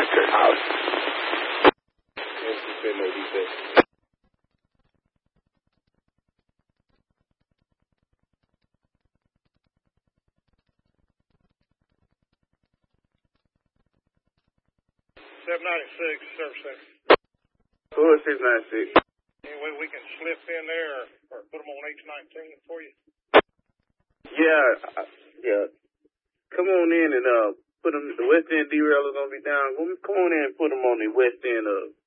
Okay. Service center. Who is 696? Any way we can slip in there or put them on H19 for you? Yeah. Come on in and put them. The West End derailers gonna be down. Come on in and put them on the West End